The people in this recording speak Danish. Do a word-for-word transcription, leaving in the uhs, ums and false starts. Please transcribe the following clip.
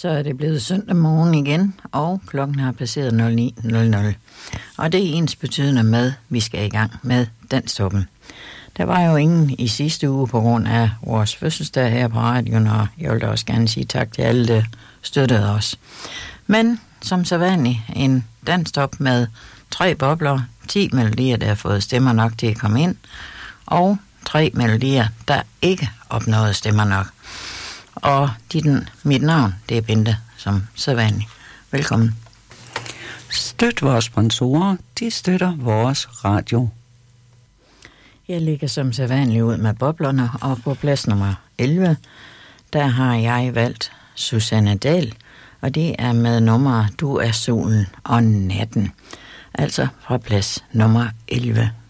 Så er det blevet søndag morgen igen, og klokken har passeret nul ni nul nul. Og det er ens betydende med, at vi skal i gang med Danstoppen. Der var jo ingen i sidste uge på grund af vores fødselsdag her på radioen, og jeg vil da også gerne sige tak til alle, der støttede os. Men som sædvanligt en Danstop med tre bobler, ti melodier, der har fået stemmer nok til at komme ind, og tre melodier, der ikke opnåede stemmer nok. Og dit, mit navn, det er Bente, som sædvanligt. Velkommen. Støt vores sponsorer, de støtter vores radio. Jeg ligger som sædvanligt ud med boblerne, og på plads nummer elleve, der har jeg valgt Susanne Dahl, og det er med nummer Du er solen og natten. Altså fra plads nummer elleve.